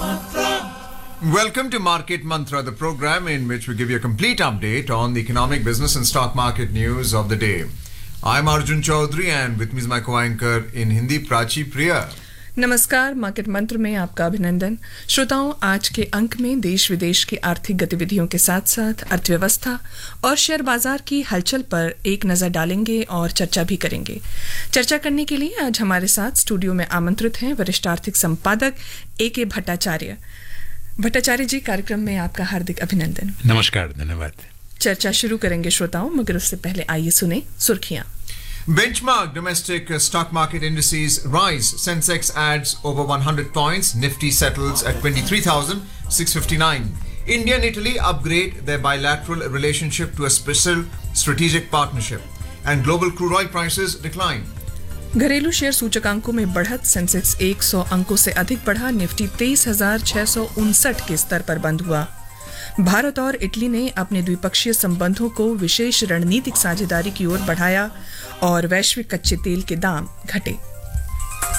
Welcome to Market Mantra, the program in which we give you a complete update on the economic, business and stock market news of the day. I'm Arjun Chaudhary and with me is my co-anchor in Hindi, Prachi Priya. नमस्कार, market मंत्र में आपका अभिनंदन। श्रोताओं, आज के अंक में देश विदेश की आर्थिक गतिविधियों के साथ साथ अर्थव्यवस्था और शेयर बाजार की हलचल पर एक नजर डालेंगे और चर्चा भी करेंगे। चर्चा करने के लिए आज हमारे साथ स्टूडियो में आमंत्रित हैं वरिष्ठ आर्थिक संपादक A.K. भट्टाचार्य। भट्टाचार्य जी, कार्यक्रम में आपका हार्दिक अभिनंदन। नमस्कार, धन्यवाद। चर्चा शुरू करेंगे श्रोताओं, मगर उससे पहले आइए सुने सुर्खियां। Benchmark domestic stock market indices rise. Sensex adds over 100 points. Nifty settles at 23,659. India and Italy upgrade their bilateral relationship to a special strategic partnership. And global crude oil prices decline. घरेलू share सूचकांकों में बढ़त। Sensex 100 अंकों से अधिक बढ़ा। Nifty 23,659 के स्तर पर बंद हुआ। भारत और इटली ने अपने द्विपक्षीय संबंधों को विशेष रणनीतिक साझेदारी की ओर बढ़ाया और वैश्विक कच्चे तेल के दाम घटे।